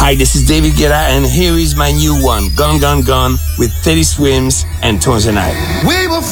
Hi, this is David Guetta, and here is my new one, Gone, Gone, Gone, with Teddy Swims and Tones and I. We will